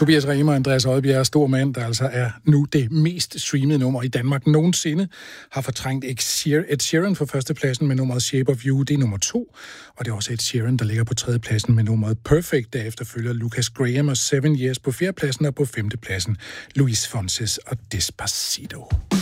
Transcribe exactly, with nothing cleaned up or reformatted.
Tobias Rehmer og Andreas Odbjerg, stor mand, der altså er nu det mest streamede nummer i Danmark nogensinde, har fortrængt Ed Sheeran for førstepladsen med nummeret Shape of You, det er nummer to, og det er også Ed Sheeran, der ligger på tredjepladsen med nummeret Perfect. Derefter følger Lucas Graham og Seven Years på fjerdepladsen, og på femtepladsen Luis Fonsi og Despacito.